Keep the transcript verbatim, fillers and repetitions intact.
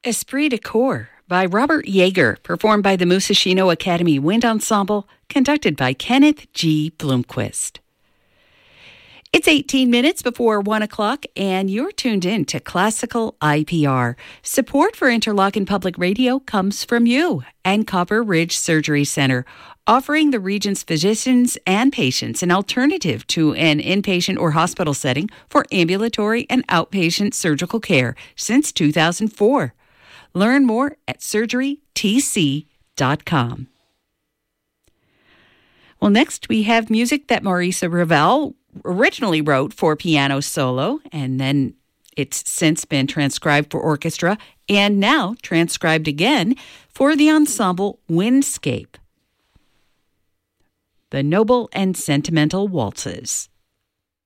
Esprit de Corps by Robert Yeager, performed by the Musashino Academy Wind Ensemble, conducted by Kenneth G. Bloomquist. It's eighteen minutes before one o'clock, and you're tuned in to Classical I P R. Support for Interlochen Public Radio comes from you and Copper Ridge Surgery Center, offering the region's physicians and patients an alternative to an inpatient or hospital setting for ambulatory and outpatient surgical care since two thousand four. Learn more at surgery t c dot com. Well, next we have music that Maurice Ravel originally wrote for piano solo, and then it's since been transcribed for orchestra, and now transcribed again for the ensemble Windscape. The Noble and Sentimental Waltzes.